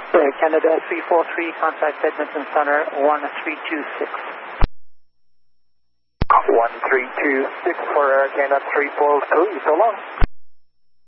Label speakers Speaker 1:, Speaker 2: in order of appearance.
Speaker 1: Canada 343, contact Edmonton Center 1326.
Speaker 2: 1326 for Canada 342, so long.